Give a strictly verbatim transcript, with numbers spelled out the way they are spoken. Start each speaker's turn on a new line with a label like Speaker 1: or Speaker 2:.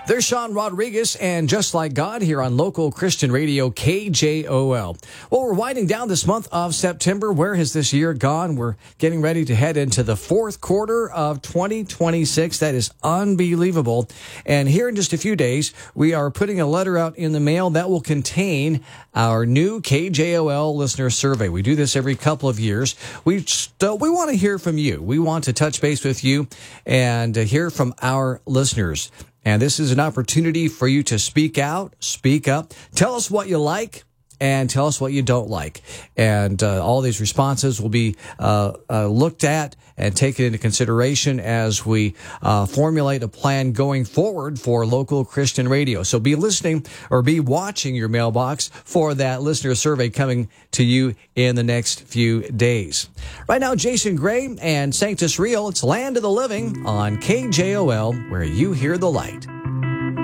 Speaker 1: There's Sean Rodriguez and Just Like God here on local Christian radio K J O L. Well, we're winding down this month of September. Where has this year gone? We're getting ready to head into the fourth quarter of twenty twenty-six. That is unbelievable. And here in just a few days, we are putting a letter out in the mail that will contain our new K J O L listener survey. We do this every couple of years. We still, we want to hear from you. We want to touch base with you and hear from our listeners. And this is an opportunity for you to speak out, speak up, tell us what you like, and tell us what you don't like. And uh, all these responses will be uh, uh, looked at and taken into consideration as we uh, formulate a plan going forward for local Christian radio. So be listening or be watching your mailbox for that listener survey coming to you in the next few days. Right now, Jason Gray and Sanctus Real, it's Land of the Living on K J O L, where you hear the light.